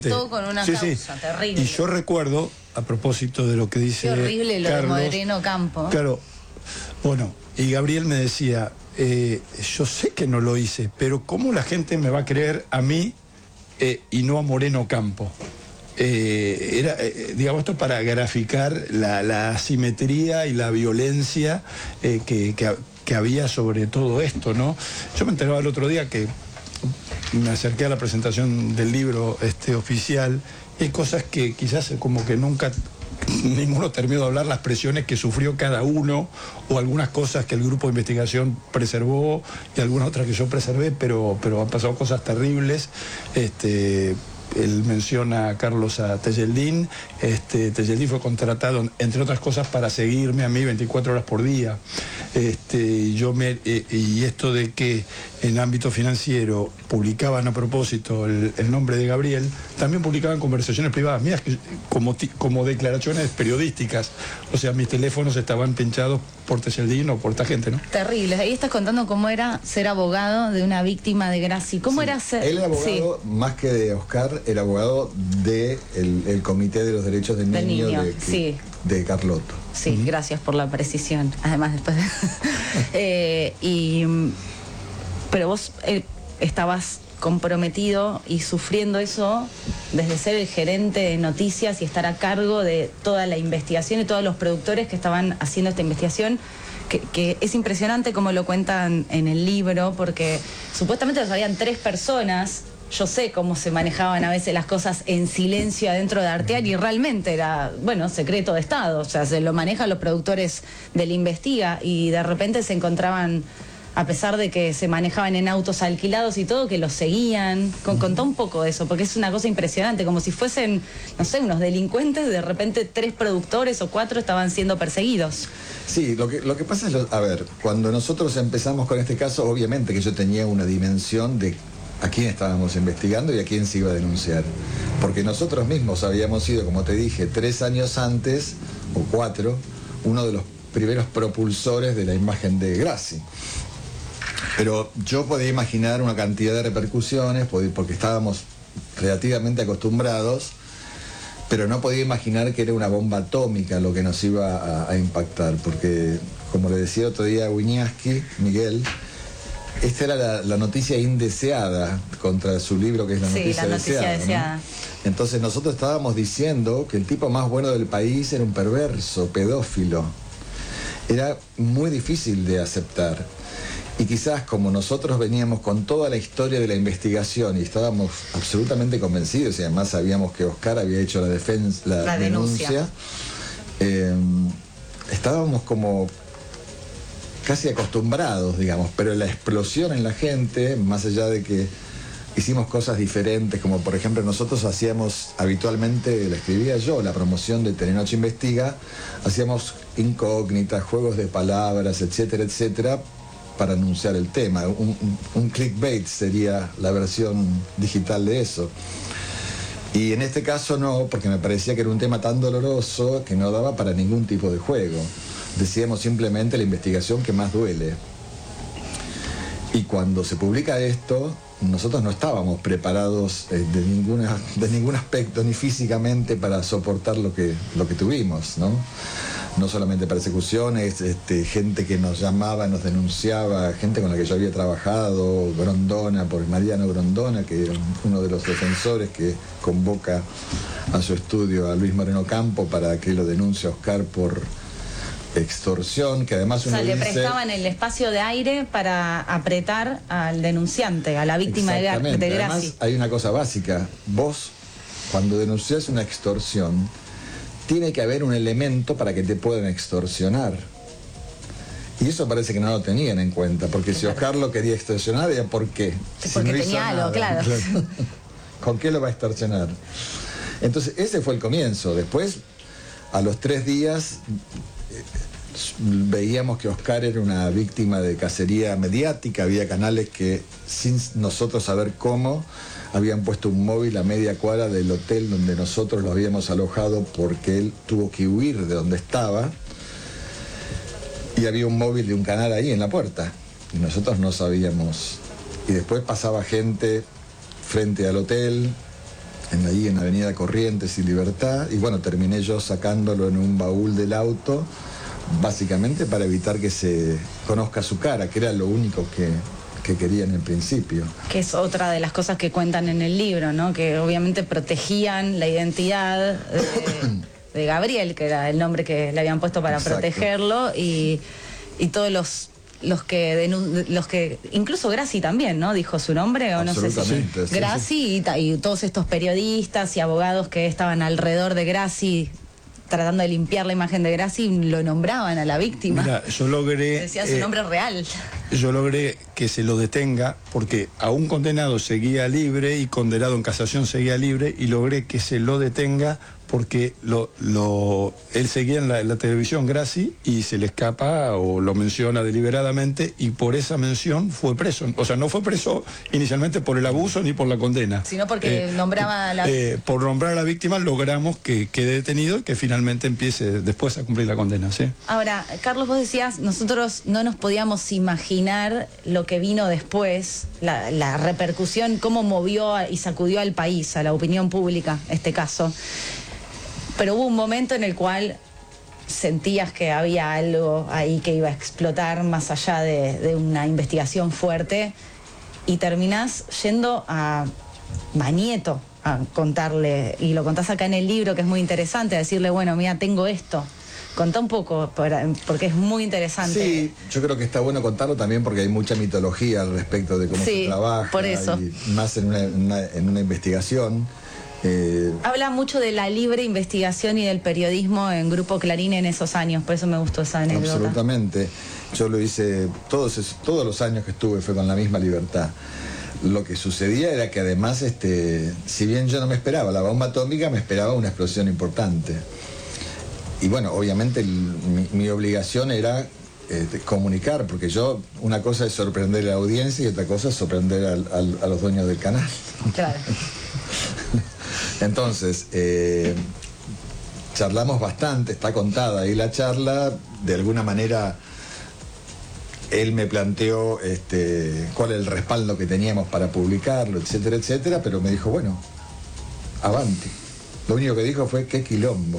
Todo con una causa terrible. Y yo recuerdo, a propósito de lo que dice Qué horrible lo Carlos, de Moreno Campo. Claro, bueno, y Gabriel me decía, yo sé que no lo hice, pero ¿cómo la gente me va a creer a mí y no a Moreno Campo? Era, digamos, esto para graficar la asimetría y la violencia que había sobre todo esto, ¿no? Yo me enteraba el otro día que me acerqué a la presentación del libro oficial. Hay cosas que quizás como que nunca ninguno terminó de hablar, las presiones que sufrió cada uno, o algunas cosas que el grupo de investigación preservó y algunas otras que yo preservé, pero han pasado cosas terribles. Él menciona a Carlos a Tejeldín. Tejeldín fue contratado, entre otras cosas, para seguirme a mí 24 horas por día. Y esto de que en ámbito financiero publicaban a propósito el nombre de Gabriel, también publicaban conversaciones privadas mías como declaraciones periodísticas. O sea, mis teléfonos estaban pinchados por Tejeldín o por esta gente, ¿no? Terrible. Ahí estás contando cómo era ser abogado de una víctima de Grassi. ¿Cómo era ser? Él era abogado, más que de Oscar, era abogado del Comité de los Derechos del Niño de Carlotto. Sí, gracias por la precisión. Además, después pero vos estabas comprometido y sufriendo eso desde ser el gerente de noticias y estar a cargo de toda la investigación y todos los productores que estaban haciendo esta investigación, que es impresionante como lo cuentan en el libro, porque supuestamente habían 3 personas. Yo sé cómo se manejaban a veces las cosas en silencio adentro de Artear, y realmente era, secreto de Estado. O sea, se lo manejan los productores del Investiga, y de repente se encontraban, a pesar de que se manejaban en autos alquilados y todo, que los seguían. Contá un poco de eso, porque es una cosa impresionante, como si fuesen, unos delincuentes, de repente 3 productores o 4 estaban siendo perseguidos. Sí, lo que pasa es, cuando nosotros empezamos con este caso, obviamente que yo tenía una dimensión de a quién estábamos investigando y a quién se iba a denunciar. Porque nosotros mismos habíamos sido, como te dije, 3 años antes, o 4, uno de los primeros propulsores de la imagen de Grassi. Pero yo podía imaginar una cantidad de repercusiones, porque estábamos relativamente acostumbrados, pero no podía imaginar que era una bomba atómica lo que nos iba a impactar, porque, como le decía otro día a Wiñaski, Miguel, esta era la noticia indeseada contra su libro, que es la noticia deseada, ¿no? Entonces nosotros estábamos diciendo que el tipo más bueno del país era un perverso, pedófilo. Era muy difícil de aceptar. Y quizás como nosotros veníamos con toda la historia de la investigación y estábamos absolutamente convencidos, y además sabíamos que Oscar había hecho la denuncia, estábamos como casi acostumbrados, digamos, pero la explosión en la gente, más allá de que hicimos cosas diferentes, como por ejemplo nosotros hacíamos habitualmente, la escribía yo, la promoción de Telenoche Investiga, hacíamos incógnitas, juegos de palabras, etcétera, etcétera, para anunciar el tema. Un clickbait sería la versión digital de eso. Y en este caso no, porque me parecía que era un tema tan doloroso que no daba para ningún tipo de juego. Decíamos simplemente la investigación que más duele. Y cuando se publica esto, nosotros no estábamos preparados de ningún aspecto, ni físicamente, para soportar lo que tuvimos, ¿no? No solamente persecuciones, gente que nos llamaba, nos denunciaba, gente con la que yo había trabajado, Mariano Grondona, que era uno de los defensores que convoca a su estudio a Luis Moreno Campo para que lo denuncie a Oscar por extorsión, que además uno le prestaban el espacio de aire para apretar al denunciante, a la víctima de Grassi. Además, hay una cosa básica. Vos, cuando denunciás una extorsión, tiene que haber un elemento para que te puedan extorsionar. Y eso parece que no lo tenían en cuenta, porque si Oscar lo quería extorsionar, ¿ya por qué? Porque tenía algo, claro. ¿Con qué lo va a extorsionar? Entonces, ese fue el comienzo. Después, a los 3 días, veíamos que Oscar era una víctima de cacería mediática. Había canales que, sin nosotros saber cómo, habían puesto un móvil a media cuadra del hotel donde nosotros lo habíamos alojado, porque él tuvo que huir de donde estaba, y había un móvil de un canal ahí en la puerta y nosotros no sabíamos. Y después pasaba gente frente al hotel ahí en Avenida Corrientes y Libertad, y bueno, terminé yo sacándolo en un baúl del auto, básicamente para evitar que se conozca su cara, que era lo único que quería en el principio. Que es otra de las cosas que cuentan en el libro, ¿no? Que obviamente protegían la identidad de Gabriel, que era el nombre que le habían puesto para Exacto. protegerlo, y todos los que incluso Grassi también, ¿no? Dijo su nombre, o no sé si Absolutamente, sí, Grassi y todos estos periodistas y abogados que estaban alrededor de Grassi tratando de limpiar la imagen de Grassi, lo nombraban a la víctima. Mira, yo logré... Decía su nombre real. Yo logré que se lo detenga porque aún condenado seguía libre y condenado en casación seguía libre, y logré que se lo detenga porque él seguía en la televisión, Grassi, y se le escapa o lo menciona deliberadamente, y por esa mención fue preso. O sea, no fue preso inicialmente por el abuso ni por la condena. Sino porque nombraba a la... por nombrar a la víctima logramos que quede detenido y que finalmente empiece después a cumplir la condena, ¿sí? Ahora, Carlos, vos decías, nosotros no nos podíamos imaginar lo que vino después, la repercusión, cómo movió y sacudió al país, a la opinión pública, este caso. Pero hubo un momento en el cual sentías que había algo ahí que iba a explotar más allá de una investigación fuerte, y terminás yendo a Bañeto a contarle, y lo contás acá en el libro, que es muy interesante, a decirle, bueno, mira, tengo esto. Contá un poco, porque es muy interesante. Sí, yo creo que está bueno contarlo también porque hay mucha mitología al respecto de cómo se trabaja. Por eso. Y más en una investigación. Habla mucho de la libre investigación y del periodismo en Grupo Clarín en esos años, por eso me gustó esa anécdota. Absolutamente. Yo lo hice todos los años que estuve, fue con la misma libertad. Lo que sucedía era que además, si bien yo no me esperaba la bomba atómica, me esperaba una explosión importante. Y bueno, obviamente mi obligación era comunicar, porque una cosa es sorprender a la audiencia y otra cosa es sorprender a los dueños del canal. Claro. Entonces, charlamos bastante, está contada ahí la charla, de alguna manera él me planteó cuál es el respaldo que teníamos para publicarlo, etcétera, etcétera, pero me dijo, bueno, avanti. Lo único que dijo fue, qué quilombo.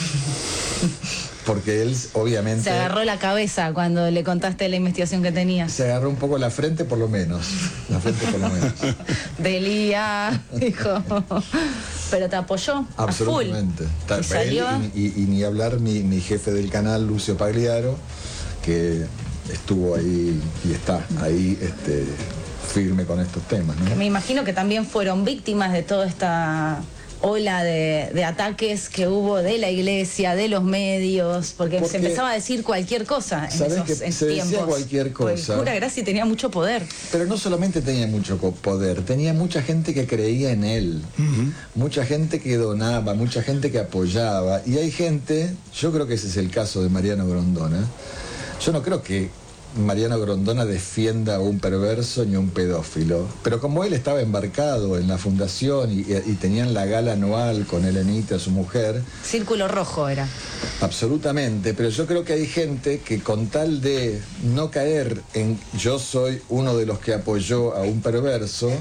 Porque él, obviamente... Se agarró la cabeza cuando le contaste la investigación que tenías. Se agarró un poco la frente, por lo menos. La frente, por lo menos. Delía, dijo. Pero te apoyó. Absolutamente. A full. Y salió... y ni hablar mi jefe del canal, Lucio Pagliaro, que estuvo ahí y está ahí firme con estos temas, ¿no? Que me imagino que también fueron víctimas de toda esta ola de ataques que hubo de la iglesia, de los medios, porque se empezaba a decir cualquier cosa en esos tiempos. Se decía cualquier cosa. Porque el cura Grassi tenía mucho poder. Pero no solamente tenía mucho poder, tenía mucha gente que creía en él, mucha gente que donaba, mucha gente que apoyaba, y hay gente, yo creo que ese es el caso de Mariano Grondona. Yo no creo que Mariano Grondona defienda a un perverso ni a un pedófilo, pero como él estaba embarcado en la fundación y tenían la gala anual con Elenita, su mujer... Círculo rojo era. Absolutamente, pero yo creo que hay gente que con tal de no caer en yo soy uno de los que apoyó a un perverso,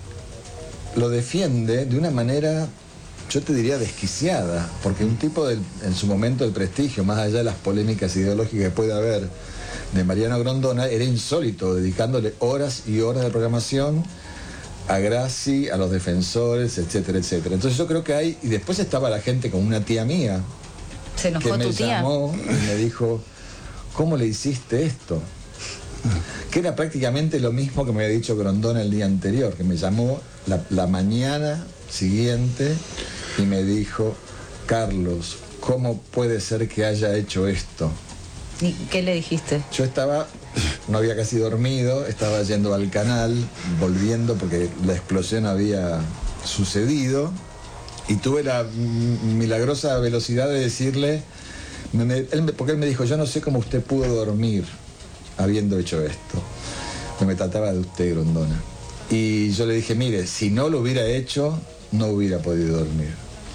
lo defiende de una manera, yo te diría, desquiciada, porque un tipo en su momento de prestigio, más allá de las polémicas ideológicas que puede haber de Mariano Grondona, era insólito, dedicándole horas y horas de programación a Grassi, a los defensores, etcétera, etcétera. Entonces yo creo que hay, y después estaba la gente como una tía mía, se enojó que me tu tía. llamó y me dijo, ¿cómo le hiciste esto? Que era prácticamente lo mismo que me había dicho Grondona el día anterior, que me llamó la mañana siguiente y me dijo, Carlos, ¿cómo puede ser que haya hecho esto? ¿Y qué le dijiste? Yo no había casi dormido, estaba yendo al canal, volviendo porque la explosión había sucedido, y tuve la milagrosa velocidad de decirle, porque él me dijo, yo no sé cómo usted pudo dormir habiendo hecho esto. Me trataba de usted, Grondona. Y yo le dije, mire, si no lo hubiera hecho, no hubiera podido dormir.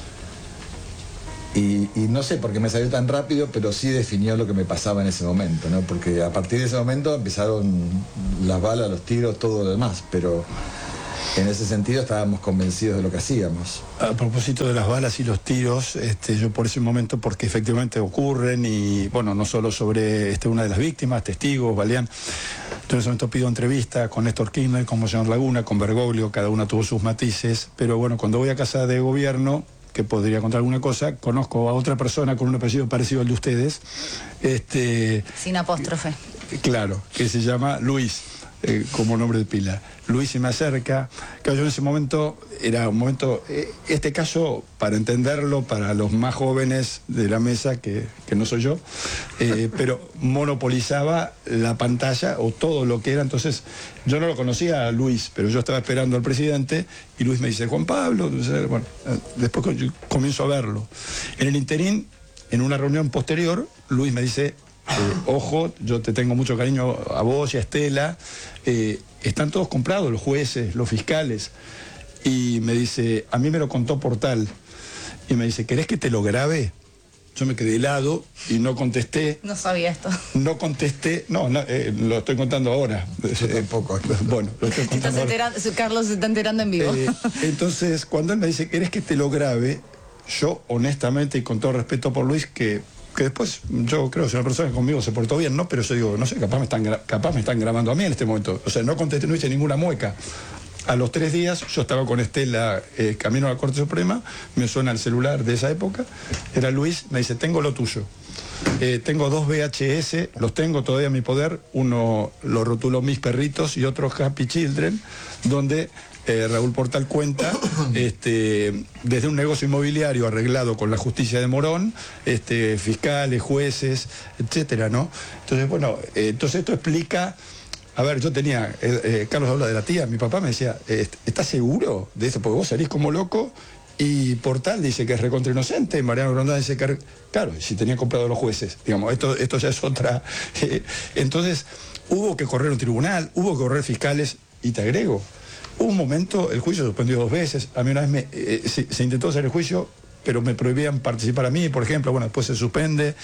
Y no sé por qué me salió tan rápido, pero sí definió lo que me pasaba en ese momento, ¿no? Porque a partir de ese momento empezaron las balas, los tiros, todo lo demás, pero en ese sentido estábamos convencidos de lo que hacíamos. A propósito de las balas y los tiros, yo por ese momento, porque efectivamente ocurren, y bueno, no solo sobre una de las víctimas, testigos, Baleán. Entonces en ese momento pido entrevista con Néstor Kirchner, con Monseñor Laguna, con Bergoglio, cada una tuvo sus matices, pero bueno, cuando voy a casa de gobierno, que podría contar alguna cosa, conozco a otra persona con un apellido parecido al de ustedes. Sin apóstrofe. Claro, que se llama Luis, como nombre de pila. Luis se me acerca. Claro, yo en ese momento, era un momento, este caso, para entenderlo, para los más jóvenes de la mesa, que no soy yo, pero monopolizaba la pantalla o todo lo que era. Entonces, yo no lo conocía a Luis, pero yo estaba esperando al presidente y Luis me dice, Juan Pablo. Entonces, bueno, después yo comienzo a verlo. En el interín, en una reunión posterior, Luis me dice, ojo, yo te tengo mucho cariño a vos y a Estela, están todos comprados, los jueces, los fiscales, y me dice, a mí me lo contó Portal, y me dice, ¿querés que te lo grabe? Yo me quedé helado y no contesté. No sabía esto. No contesté, no, lo estoy contando ahora. Yo tampoco. Bueno, lo estoy contando ahora. Carlos se está enterando en vivo. Entonces, cuando él me dice, ¿querés que te lo grabe? Yo, honestamente, y con todo respeto por Luis, que después yo creo que es una persona que conmigo se portó bien, ¿no? Pero yo digo, no sé, capaz me están grabando a mí en este momento. O sea, no contesté, no hice ninguna mueca. A los 3 días yo estaba con Estela camino a la Corte Suprema, me suena el celular de esa época, era Luis, me dice, tengo lo tuyo. Tengo 2 VHS, los tengo todavía en mi poder, uno lo rotuló Mis Perritos y otro Happy Children, donde Raúl Portal cuenta desde un negocio inmobiliario arreglado con la justicia de Morón, fiscales, jueces, etcétera, ¿no? Entonces, bueno, entonces esto explica. A ver, yo tenía, Carlos habla de la tía, mi papá me decía, ¿estás seguro de esto? Porque vos salís como loco, y Portal dice que es recontra inocente, Mariano Grondona dice que, claro, si tenía comprado los jueces, digamos, esto ya es otra. Entonces, hubo que correr un tribunal, hubo que correr fiscales, y te agrego, hubo un momento, el juicio se suspendió 2 veces, a mí una vez se intentó hacer el juicio, pero me prohibían participar a mí, por ejemplo, bueno, después se suspende,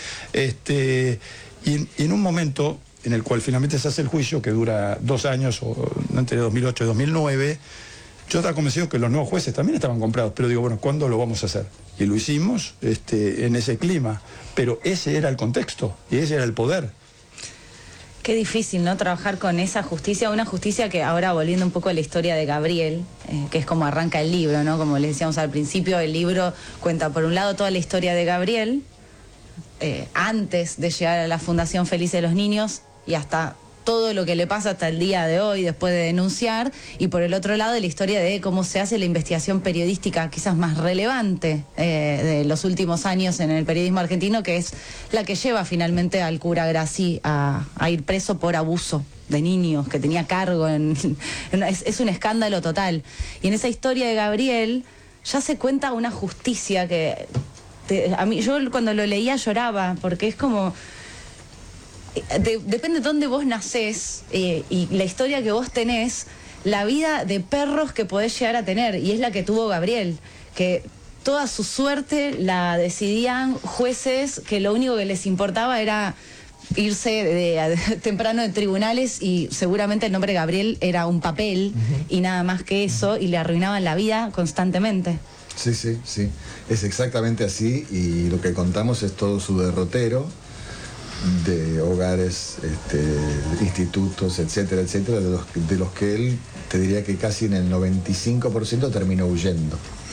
y en un momento en el cual finalmente se hace el juicio, que dura 2 años, o entre 2008 y 2009, yo estaba convencido que los nuevos jueces también estaban comprados, pero digo, bueno, ¿cuándo lo vamos a hacer? Y lo hicimos en ese clima, pero ese era el contexto, y ese era el poder. Qué difícil, ¿no? Trabajar con esa justicia, una justicia que ahora, volviendo un poco a la historia de Gabriel, que es como arranca el libro, ¿no? Como les decíamos al principio, el libro cuenta por un lado toda la historia de Gabriel, antes de llegar a la Fundación Feliz de los Niños, y hasta todo lo que le pasa hasta el día de hoy después de denunciar, y por el otro lado la historia de cómo se hace la investigación periodística quizás más relevante de los últimos años en el periodismo argentino, que es la que lleva finalmente al cura Grassi a ir preso por abuso de niños, que tenía cargo es un escándalo total. Y en esa historia de Gabriel ya se cuenta una justicia que a mí, yo cuando lo leía lloraba, porque es como depende de dónde vos nacés y la historia que vos tenés, la vida de perros que podés llegar a tener, y es la que tuvo Gabriel, que toda su suerte la decidían jueces que lo único que les importaba era irse temprano de tribunales, y seguramente el nombre Gabriel era un papel y nada más que eso, y le arruinaban la vida constantemente. Sí, es exactamente así, y lo que contamos es todo su derrotero de hogares, institutos, etcétera, etcétera, de los que él, te diría que casi en el 95% terminó huyendo.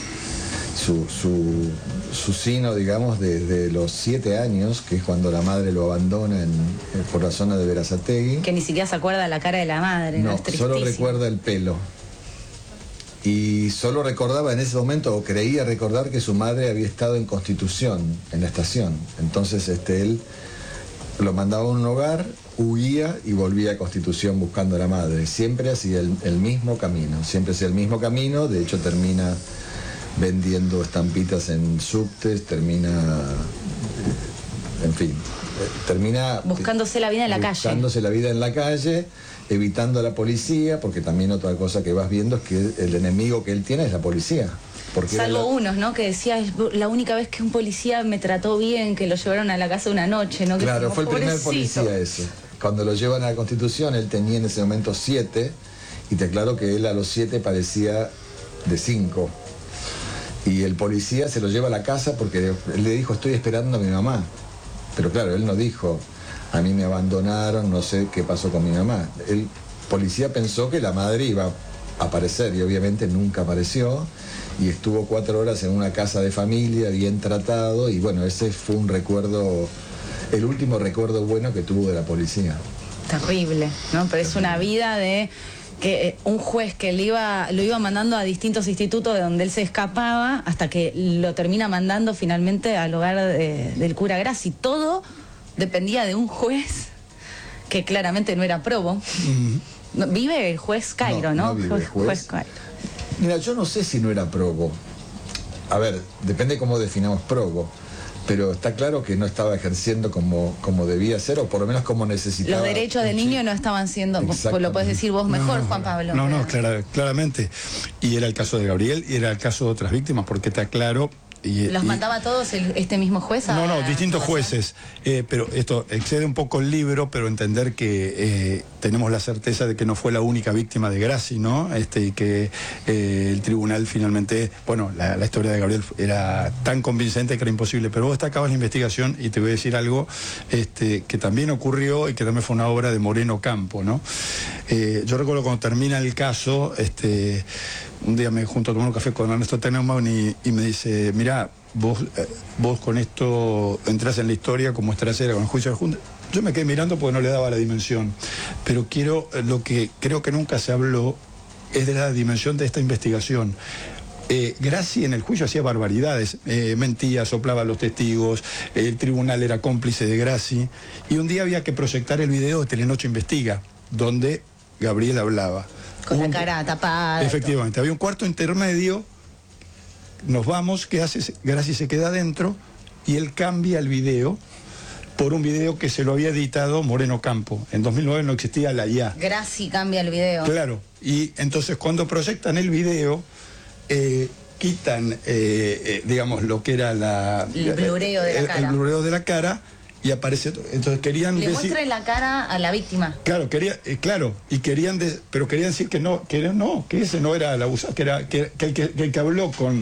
Su sino, digamos, desde los 7 años, que es cuando la madre lo abandona por la zona de Berazategui. Que ni siquiera se acuerda la cara de la madre, ¿no? No, solo recuerda el pelo. Y solo recordaba en ese momento, o creía recordar, que su madre había estado en Constitución, en la estación. Entonces él lo mandaba a un hogar, huía y volvía a Constitución buscando a la madre. Siempre hacía el mismo camino, de hecho termina vendiendo estampitas en subtes, termina buscándose la vida en la calle. Buscándose la vida en la calle, evitando a la policía, porque también otra cosa que vas viendo es que el enemigo que él tiene es la policía. Salvo unos, ¿no? Que decía, es la única vez que un policía me trató bien, que lo llevaron a la casa una noche, ¿no? Que claro, fue el primer policía ese. Cuando lo llevan a la Constitución, él tenía en ese momento 7, Y te aclaro que él a los 7 parecía de 5. Y el policía se lo lleva a la casa porque él le dijo, estoy esperando a mi mamá. Pero claro, él no dijo, a mí me abandonaron, no sé qué pasó con mi mamá. El policía pensó que la madre iba a aparecer y obviamente nunca apareció. Y estuvo 4 horas en una casa de familia, bien tratado. Y bueno, ese fue un recuerdo, el último recuerdo bueno que tuvo de la policía. Terrible, ¿no? Pero es una vida de que un juez que lo iba mandando a distintos institutos de donde él se escapaba hasta que lo termina mandando finalmente al hogar del cura Grassi. Todo dependía de un juez que claramente no era probo. Vive el juez Cairo, ¿no? No vive el juez Cairo. Mira, yo no sé si no era probo. A ver, depende cómo definamos probo. Pero está claro que no estaba ejerciendo como debía ser, o por lo menos como necesitaba. Los derechos del niño no estaban siendo, lo puedes decir vos mejor, Juan Pablo. No, claramente. Y era el caso de Gabriel y era el caso de otras víctimas, porque está claro. ¿Los mandaba a todos este mismo juez? No, distintos jueces. Pero esto excede un poco el libro, pero entender que tenemos la certeza de que no fue la única víctima de Grassi, ¿no? Y que el tribunal finalmente, bueno, la historia de Gabriel era tan convincente que era imposible. Pero vos destacabas la investigación y te voy a decir algo que también ocurrió y que también fue una obra de Moreno Campo, ¿no? Yo recuerdo cuando termina el caso, un día me junto a tomar un café con Ernesto Tenenbaum y me dice, mirá, vos con esto entrás en la historia como estracera con el juicio de Junta. Yo me quedé mirando porque no le daba la dimensión, pero lo que creo que nunca se habló es de la dimensión de esta investigación. Grassi en el juicio hacía barbaridades, mentía, soplaba a los testigos, el tribunal era cómplice de Grassi, y un día había que proyectar el video de Telenoche Investiga, donde Gabriel hablaba. Con la cara tapada. Efectivamente, había un cuarto intermedio, nos vamos, ¿qué hace? Grassi se queda adentro y él cambia el video por un video que se lo había editado Moreno Campo. En 2009 no existía la IA. Grassi cambia el video. Claro, y entonces cuando proyectan el video, quitan, digamos, lo que era el blureo de la cara. El blureo de la cara. Y aparece, entonces querían Le muestra la cara a la víctima. Claro, y querían decir que ese no era el abusador, que el que habló con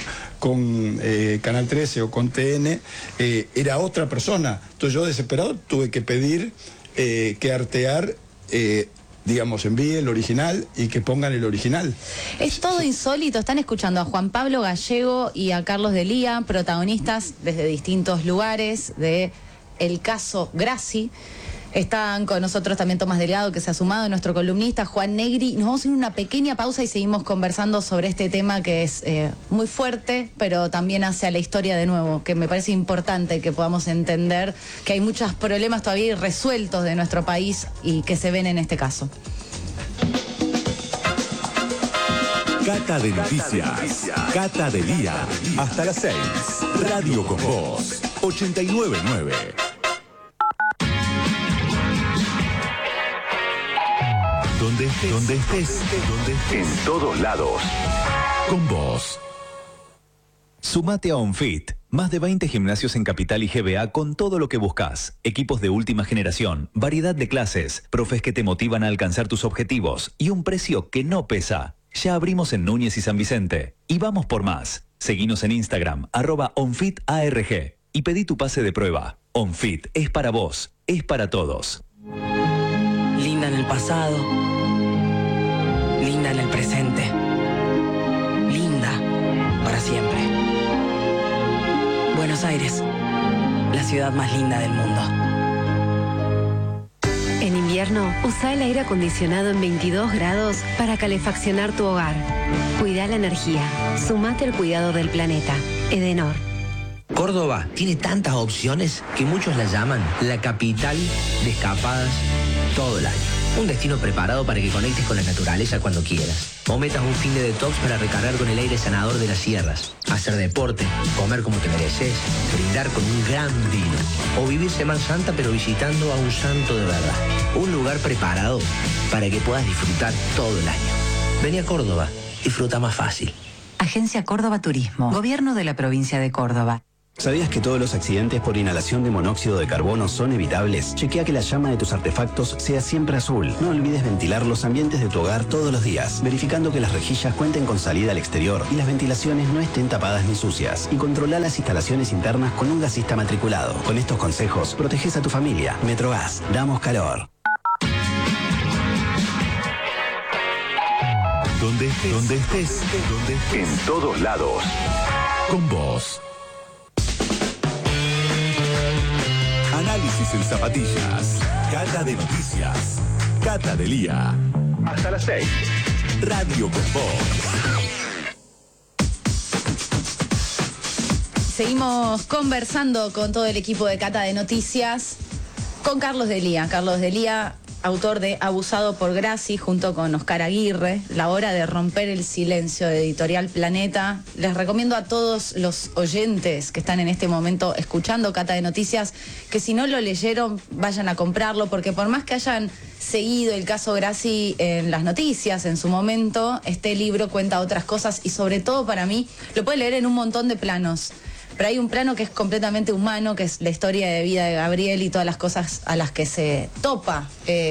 Canal 13 o con TN era otra persona. Entonces yo desesperado tuve que pedir que Artear digamos, envíe el original y que pongan el original. Es todo insólito. Están escuchando a Juan Pablo Gallego y a Carlos D'Elia, protagonistas desde distintos lugares de el caso Grassi. Están con nosotros también Tomás Delgado, que se ha sumado, nuestro columnista, Juan Negri. Nos vamos a ir a una pequeña pausa y seguimos conversando sobre este tema que es muy fuerte, pero también hace a la historia de nuevo, que me parece importante que podamos entender que hay muchos problemas todavía irresueltos de nuestro país y que se ven en este caso. Cata de Noticias. Cata D'Elia. Hasta las 6. Radio con Voz. 89.9. Donde estés. En todos lados. Con vos. Sumate a OnFit. Más de 20 gimnasios en Capital y GBA con todo lo que buscas. Equipos de última generación, variedad de clases, profes que te motivan a alcanzar tus objetivos y un precio que no pesa. Ya abrimos en Núñez y San Vicente. Y vamos por más. Seguinos en Instagram, @OnFitARG. Y pedí tu pase de prueba. OnFit es para vos, es para todos. Linda en el pasado. Linda en el presente. Linda para siempre. Buenos Aires, la ciudad más linda del mundo. En invierno, usa el aire acondicionado en 22 grados para calefaccionar tu hogar. Cuida la energía. Sumate al cuidado del planeta. Edenor. Córdoba tiene tantas opciones que muchos la llaman la capital de escapadas todo el año. Un destino preparado para que conectes con la naturaleza cuando quieras. O metas un fin de detox para recargar con el aire sanador de las sierras. Hacer deporte, comer como te mereces, brindar con un gran vino. O vivir Semana Santa pero visitando a un santo de verdad. Un lugar preparado para que puedas disfrutar todo el año. Vení a Córdoba, disfruta más fácil. Agencia Córdoba Turismo, Gobierno de la Provincia de Córdoba. ¿Sabías que todos los accidentes por inhalación de monóxido de carbono son evitables? Chequea que la llama de tus artefactos sea siempre azul. No olvides ventilar los ambientes de tu hogar todos los días, verificando que las rejillas cuenten con salida al exterior y las ventilaciones no estén tapadas ni sucias. Y controla las instalaciones internas con un gasista matriculado. Con estos consejos, proteges a tu familia. Metrogas, damos calor. Donde estés, en todos lados. Con vos. Análisis en zapatillas. Cata de noticias. Cata de Lía. Hasta las 6. Radio con vos. Seguimos conversando con todo el equipo de Cata de Noticias, con Carlos D'Elia. Carlos D'Elia, autor de Abusado por Grassi, junto con Oscar Aguirre, La hora de romper el silencio, de Editorial Planeta. Les recomiendo a todos los oyentes que están en este momento escuchando Cata de Noticias, que si no lo leyeron, vayan a comprarlo, porque por más que hayan seguido el caso Grassi en las noticias en su momento, este libro cuenta otras cosas y sobre todo para mí, lo puede leer en un montón de planos. Pero hay un plano que es completamente humano, que es la historia de vida de Gabriel y todas las cosas a las que se topa.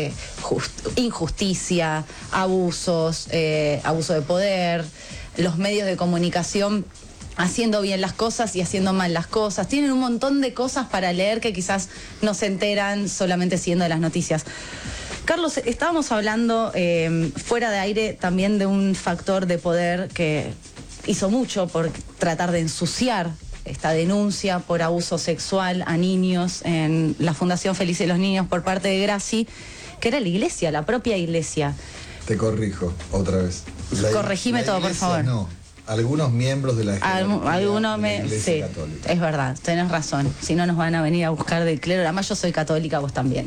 Injusticia, abusos, abuso de poder, los medios de comunicación haciendo bien las cosas y haciendo mal las cosas. Tienen un montón de cosas para leer que quizás no se enteran solamente siguiendo las noticias. Carlos, estábamos hablando fuera de aire también de un factor de poder que hizo mucho por tratar de ensuciar esta denuncia por abuso sexual a niños en la Fundación Feliz de los Niños por parte de Grassi, que era la iglesia, la propia iglesia. Te corrijo otra vez. Corregime todo, por favor. No, algunos miembros de la iglesia católica. Es verdad, tenés razón. Si no nos van a venir a buscar del clero. Además yo soy católica, vos también.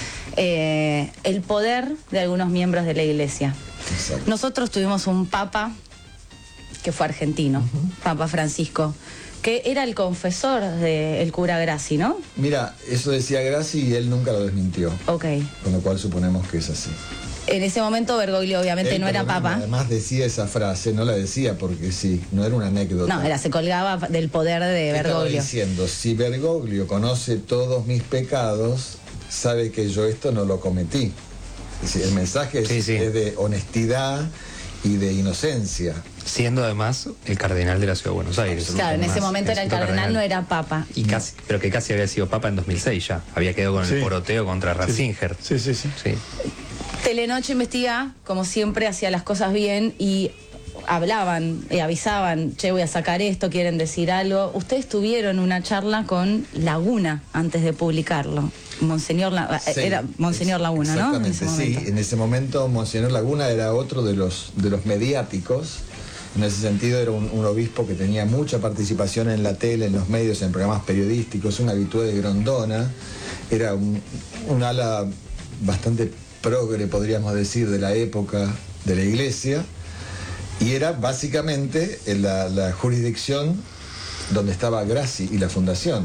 El poder de algunos miembros de la iglesia. Exacto. Nosotros tuvimos un papa que fue argentino, Papa Francisco, que era el confesor del cura Grassi, ¿no? Mira, eso decía Grassi y él nunca lo desmintió. Ok. Con lo cual suponemos que es así. En ese momento Bergoglio obviamente no era papa. Además decía esa frase, no la decía porque sí, no era una anécdota. No, se colgaba del poder de Bergoglio. Estaba diciendo, si Bergoglio conoce todos mis pecados, sabe que yo esto no lo cometí. Es decir, el mensaje es de honestidad y de inocencia. Siendo además el cardenal de la Ciudad de Buenos Aires. Claro, en ese momento era el cardenal, no era papa. Y casi, pero que casi había sido papa en 2006 ya. Había quedado con el poroteo contra Ratzinger. Sí. Telenoche Investiga, como siempre, hacía las cosas bien y hablaban y avisaban, che, voy a sacar esto, quieren decir algo. Ustedes tuvieron una charla con Laguna antes de publicarlo. Era Monseñor Laguna, ¿no? Exactamente, en ese momento Monseñor Laguna era otro de los mediáticos. En ese sentido era un obispo que tenía mucha participación en la tele, en los medios, en programas periodísticos, un habitué de Grondona. Era un ala bastante progre, podríamos decir, de la época de la iglesia. Y era básicamente la jurisdicción donde estaba Grassi y la fundación.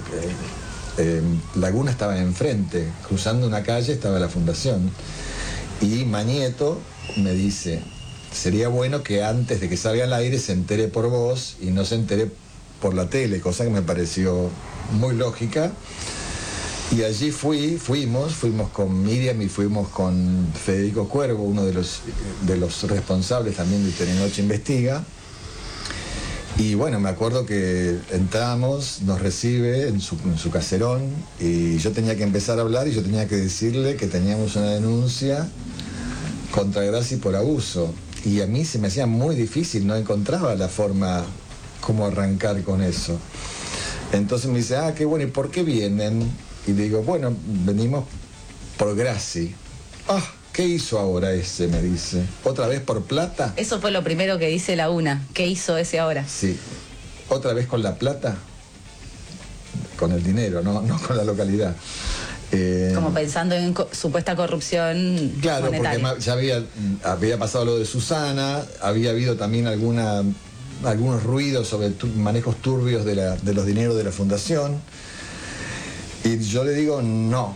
Laguna estaba enfrente, cruzando una calle estaba la fundación. Y Mañeto me dice, sería bueno que antes de que salga al aire se entere por vos y no se entere por la tele, cosa que me pareció muy lógica. Y allí fuimos con Miriam y fuimos con Federico Cuervo, uno de los responsables también de Telenoche Investiga. Y bueno, me acuerdo que entramos, nos recibe en su caserón y yo tenía que empezar a hablar y yo tenía que decirle que teníamos una denuncia contra Grassi por abuso. Y a mí se me hacía muy difícil, no encontraba la forma cómo arrancar con eso. Entonces me dice, qué bueno, ¿y por qué vienen? Y le digo, bueno, venimos por Grassi. ¿Qué hizo ahora ese? Me dice. ¿Otra vez por plata? Eso fue lo primero que dice Laguna. ¿Qué hizo ese ahora? Sí. ¿Otra vez con la plata? Con el dinero, no con la localidad. Como pensando en supuesta corrupción monetaria. Porque ya había pasado lo de Susana, había habido también algunos ruidos sobre manejos turbios de los dineros de la fundación. Y yo le digo, no.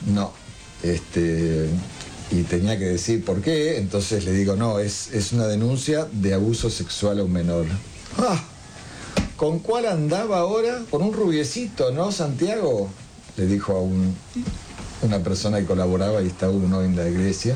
Y tenía que decir por qué, entonces le digo, no, es una denuncia de abuso sexual a un menor. ¿con cuál andaba ahora? Con un rubiecito, ¿no, Santiago? Le dijo a una persona que colaboraba y estaba uno en la iglesia.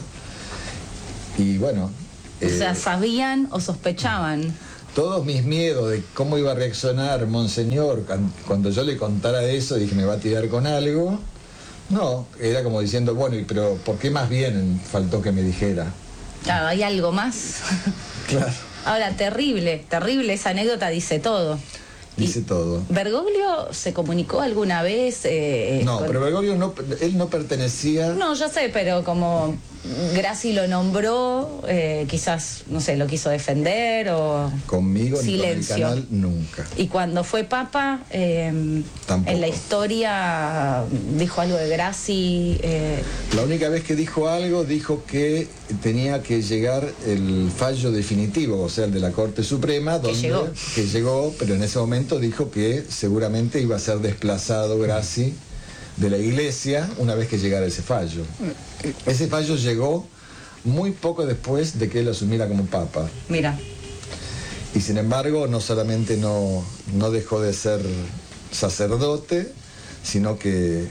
Y bueno... O sea, ¿sabían o sospechaban? Todos mis miedos de cómo iba a reaccionar Monseñor cuando yo le contara eso, dije, me va a tirar con algo. No, era como diciendo, bueno, pero ¿por qué más bien faltó que me dijera? Claro, ¿hay algo más? Claro. Ahora, terrible, esa anécdota dice todo. Dice todo. ¿Bergoglio se comunicó alguna vez? No, pero Bergoglio él no pertenecía... No, yo sé, pero como Grassi lo nombró, quizás, no sé, lo quiso defender o... Conmigo silencio. Ni con el canal, nunca. Y cuando fue Papa, en la historia dijo algo de Grassi. La única vez que dijo algo, dijo que tenía que llegar el fallo definitivo, o sea, el de la Corte Suprema, que llegó, pero en ese momento dijo que seguramente iba a ser desplazado Grassi de la iglesia una vez que llegara ese fallo. Ese fallo llegó muy poco después de que él asumiera como Papa. Mira. Y sin embargo, no solamente no dejó de ser sacerdote, sino que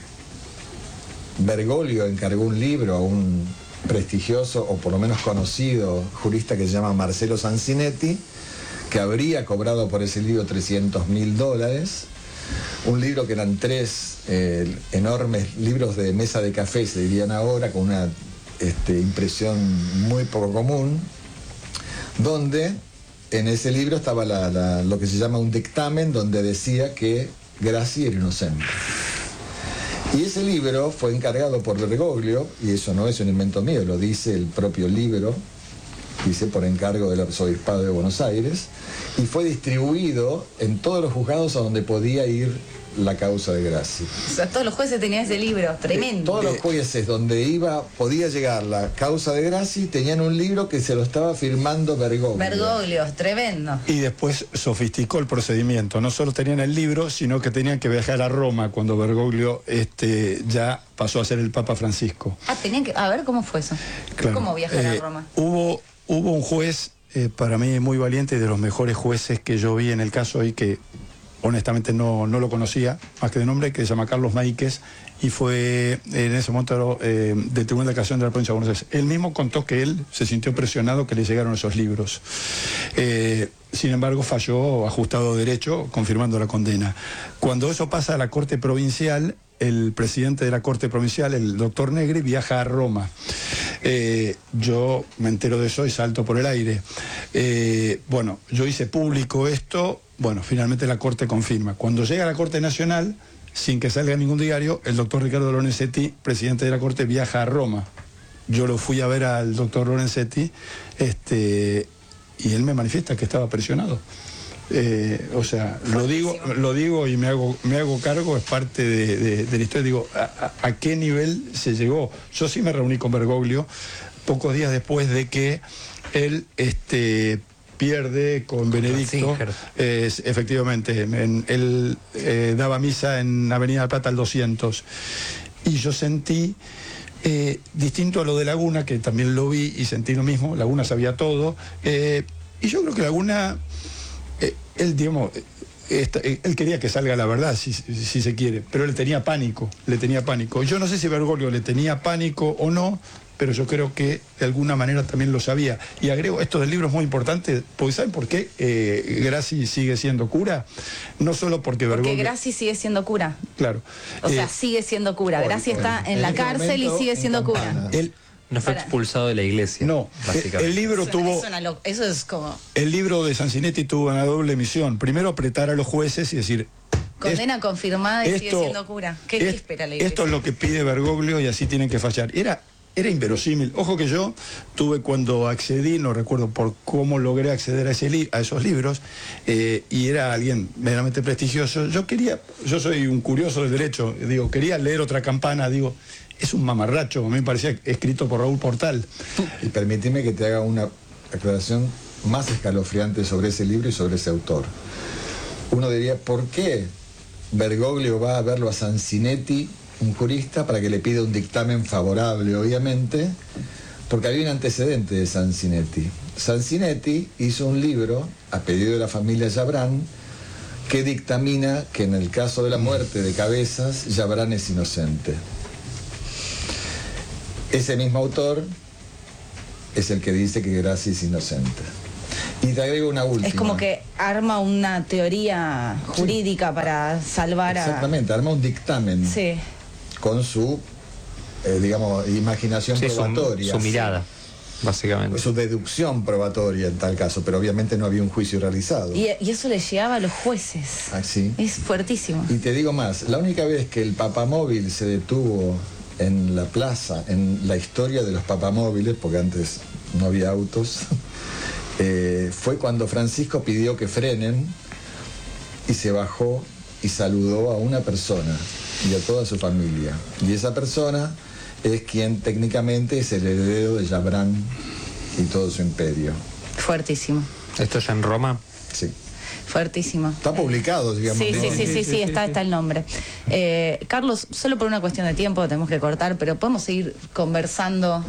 Bergoglio encargó un libro a un prestigioso, o por lo menos conocido, jurista que se llama Marcelo Sanzinetti, que habría cobrado por ese libro $300.000, un libro que eran 3 enormes libros de mesa de café, se dirían ahora, con una impresión muy poco común, donde en ese libro estaba lo que se llama un dictamen, donde decía que Grassi era inocente. Y ese libro fue encargado por Bergoglio, y eso no es un invento mío, lo dice el propio libro, dice por encargo del Arzobispado de Buenos Aires, y fue distribuido en todos los juzgados a donde podía ir la causa de Grassi. O sea, todos los jueces tenían ese libro, tremendo. Todos los jueces donde podía llegar la causa de Grassi tenían un libro que se lo estaba firmando Bergoglio. Bergoglio, tremendo. Y después sofisticó el procedimiento. No solo tenían el libro, sino que tenían que viajar a Roma cuando Bergoglio ya pasó a ser el Papa Francisco. Tenían que... A ver, ¿cómo fue eso? Claro. ¿Cómo viajar a Roma? Hubo un juez, para mí muy valiente, de los mejores jueces que yo vi en el caso y que honestamente no lo conocía, más que de nombre, que se llama Carlos Maíquez, y fue en ese momento del Tribunal de Casación de la Provincia de Buenos Aires. Él mismo contó que él se sintió presionado que le llegaron esos libros. Sin embargo, falló ajustado derecho, confirmando la condena. Cuando eso pasa a la Corte Provincial, el presidente de la Corte Provincial, el doctor Negri, viaja a Roma. Yo me entero de eso y salto por el aire. Bueno, yo hice público esto, bueno, finalmente la Corte confirma. Cuando llega a la Corte Nacional, sin que salga en ningún diario, el doctor Ricardo Lorenzetti, presidente de la Corte, viaja a Roma. Yo lo fui a ver al doctor Lorenzetti, y él me manifiesta que estaba presionado. O sea, lo digo y me hago cargo, es parte de la historia. Digo, ¿a qué nivel se llegó? Yo sí me reuní con Bergoglio pocos días después de que él pierde con Benedicto. Efectivamente, él daba misa en Avenida del Plata al 200. Y yo sentí, distinto a lo de Laguna, que también lo vi y sentí lo mismo, Laguna sabía todo, y yo creo que Laguna... Él, digamos, él quería que salga la verdad, si se quiere, pero le tenía pánico. Yo no sé si Bergoglio le tenía pánico o no, pero yo creo que de alguna manera también lo sabía. Y agrego, esto del libro es muy importante, porque ¿saben por qué Grassi sigue siendo cura? No solo porque Bergoglio... Porque Grassi sigue siendo cura. Claro. O sea, sigue siendo cura. Grassi está en la cárcel y sigue siendo cura. No fue expulsado de la iglesia. No, básicamente. El libro eso es como... El libro de Sanzinetti tuvo una doble misión. Primero, apretar a los jueces y decir... Condena confirmada y sigue siendo cura. ¿Qué espera la iglesia? Esto es lo que pide Bergoglio y así tienen que fallar. Era inverosímil. Ojo que yo tuve, cuando accedí, no recuerdo por cómo logré acceder a esos libros, y era alguien meramente prestigioso. Yo soy un curioso del derecho, digo, quería leer otra campana, digo... Es un mamarracho, a mí me parecía escrito por Raúl Portal. Y permíteme que te haga una aclaración más escalofriante sobre ese libro y sobre ese autor. Uno diría, ¿por qué Bergoglio va a verlo a Sanzinetti, un jurista, para que le pida un dictamen favorable, obviamente? Porque había un antecedente de Sanzinetti. Sanzinetti hizo un libro, a pedido de la familia Yabrán, que dictamina que en el caso de la muerte de Cabezas, Yabrán es inocente. Ese mismo autor es el que dice que Grassi es inocente. Y te agrego una última. Es como que arma una teoría jurídica para salvar Exactamente, arma un dictamen con su, digamos, imaginación probatoria. Su mirada, básicamente. Su deducción probatoria en tal caso, pero obviamente no había un juicio realizado. Y eso le llegaba a los jueces. Así. Es fuertísimo. Y te digo más, la única vez que el papamóvil se detuvo en la plaza, en la historia de los papamóviles, porque antes no había autos, fue cuando Francisco pidió que frenen y se bajó y saludó a una persona y a toda su familia. Y esa persona es quien técnicamente es el heredero de Yabrán y todo su imperio. Fuertísimo. ¿Esto ya en Roma? Sí. Fuertísimo. Está publicado, digamos. Sí, está el nombre. Carlos, solo por una cuestión de tiempo tenemos que cortar, pero podemos seguir conversando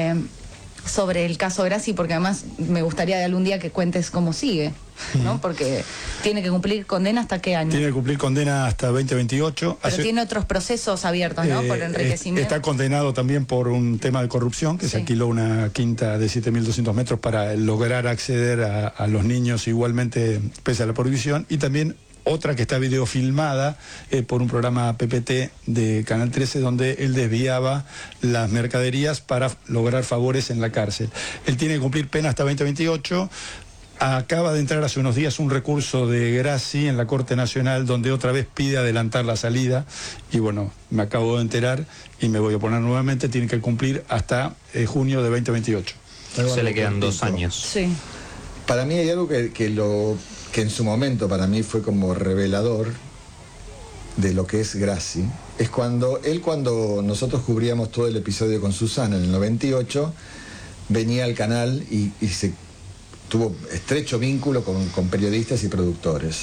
sobre el caso Grassi, porque además me gustaría de algún día que cuentes cómo sigue, ¿no? Porque tiene que cumplir condena ¿hasta qué año? Tiene que cumplir condena hasta 2028. Pero tiene otros procesos abiertos, ¿no? Por enriquecimiento. Está condenado también por un tema de corrupción, que se alquiló una quinta de 7.200 metros para lograr acceder a los niños igualmente pese a la prohibición, y también otra que está videofilmada por un programa PPT de Canal 13, donde él desviaba las mercaderías para lograr favores en la cárcel. Él tiene que cumplir pena hasta 2028. Acaba de entrar hace unos días un recurso de Grassi en la Corte Nacional, donde otra vez pide adelantar la salida, y bueno, me acabo de enterar y me voy a oponer nuevamente. Tiene que cumplir hasta junio de 2028. Se le quedan 2 años. Sí. Para mí hay algo que en su momento para mí fue como revelador de lo que es Grassi. Es cuando nosotros cubríamos todo el episodio con Susana en el 98, venía al canal y se tuvo estrecho vínculo con periodistas y productores.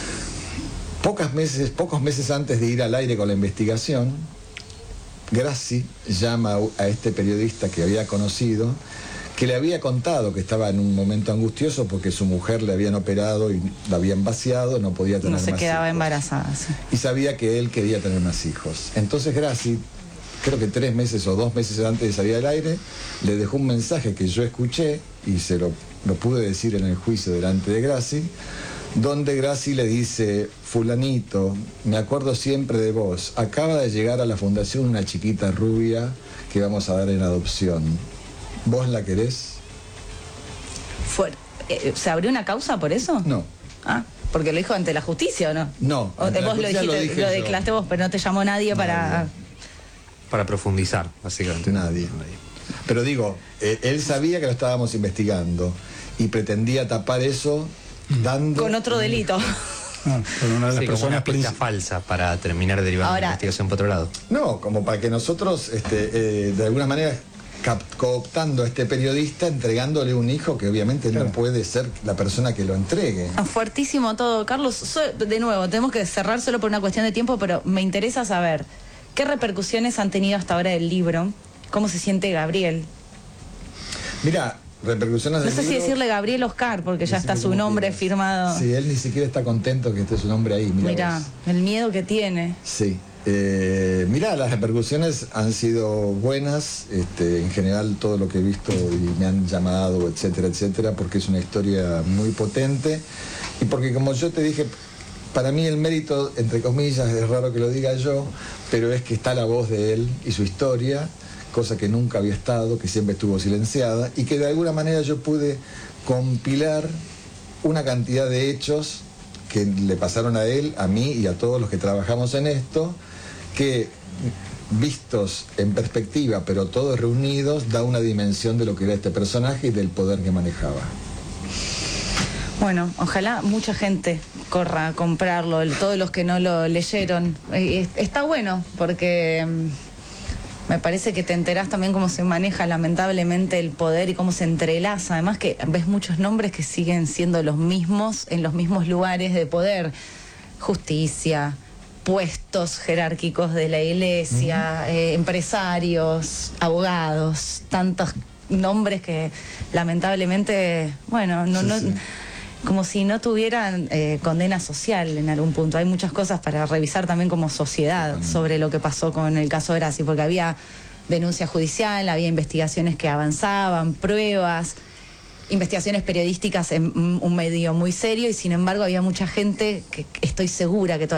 Pocos meses antes de ir al aire con la investigación, Grassi llama a este periodista que había conocido, que le había contado que estaba en un momento angustioso porque su mujer le habían operado y la habían vaciado, no podía tener más hijos. No se quedaba embarazada. Sí. Y sabía que él quería tener más hijos. Entonces Grassi, creo que 3 meses o 2 meses antes de salir al aire, le dejó un mensaje que yo escuché y se lo pude decir en el juicio delante de Grassi, donde Grassi le dice: fulanito, me acuerdo siempre de vos, acaba de llegar a la fundación una chiquita rubia que vamos a dar en adopción. ¿Vos la querés? ¿Se abrió una causa por eso? No. Ah, porque lo dijo ante la justicia, ¿o no? No. O vos lo dijiste, lo declaraste vos, pero no te llamó nadie para profundizar, básicamente. Nadie. Pero digo, él sabía que lo estábamos investigando y pretendía tapar eso dando... con otro delito. Con una de las personas una pista falsa para terminar derivando la investigación por otro lado. No, como para que nosotros, de alguna manera, cooptando a este periodista, entregándole un hijo que obviamente no puede ser la persona que lo entregue. Fuertísimo todo. Carlos, de nuevo, tenemos que cerrar solo por una cuestión de tiempo, pero me interesa saber qué repercusiones han tenido hasta ahora el libro, cómo se siente Gabriel. Mira, repercusiones del libro... No sé si decirle Gabriel Oscar, porque ya está su nombre firmado. Sí, él ni siquiera está contento que esté su nombre ahí. Mirá, el miedo que tiene. Sí. Mirá, las repercusiones han sido buenas, en general todo lo que he visto y me han llamado, etcétera, etcétera, porque es una historia muy potente y porque, como yo te dije, para mí el mérito, entre comillas, es raro que lo diga yo, pero es que está la voz de él y su historia, cosa que nunca había estado, que siempre estuvo silenciada, y que de alguna manera yo pude compilar una cantidad de hechos que le pasaron a él, a mí y a todos los que trabajamos en esto, que vistos en perspectiva, pero todos reunidos, da una dimensión de lo que era este personaje y del poder que manejaba. Bueno, ojalá mucha gente corra a comprarlo, todos los que no lo leyeron. Está bueno, porque me parece que te enterás también cómo se maneja lamentablemente el poder y cómo se entrelaza. Además que ves muchos nombres que siguen siendo los mismos en los mismos lugares de poder. Justicia, puestos jerárquicos de la iglesia, empresarios, abogados, tantos nombres que lamentablemente, bueno, como si no tuvieran condena social en algún punto. Hay muchas cosas para revisar también como sociedad sobre lo que pasó con el caso Grassi, porque había denuncia judicial, había investigaciones que avanzaban, pruebas, investigaciones periodísticas en un medio muy serio, y sin embargo había mucha gente que estoy segura que todavía